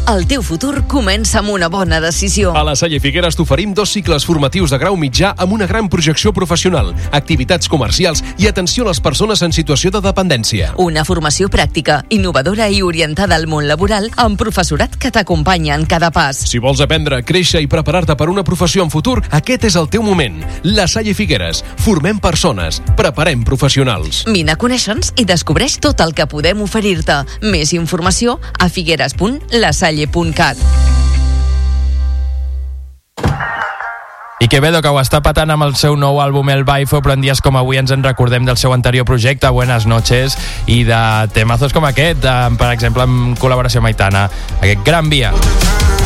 El teu futur comença amb una bona decisió. A la Salle Figueres t'oferim 2 cicles formatius de grau mitjà amb una gran projecció professional, activitats comercials i atenció a les persones en situació de dependència. Una formació pràctica, innovadora i orientada al món laboral amb professorat que t'acompanya en cada pas. Si vols aprendre, créixer i preparar-te per una professió en futur, aquest és el teu moment. La Salle Figueres. Formem persones. Preparem professionals. Vine a conèixer-nos i descobreix tot el que podem oferir-te. Més informació a figueres.lasalle.cat. I Quevedo, que ho està patant amb el seu nou àlbum El Baifo, però en dies com avui ens en recordem del seu anterior projecte, Buenas Noches, i de temazos com aquest, per exemple, en col·laboració amb Aitana, aquest Gran Via.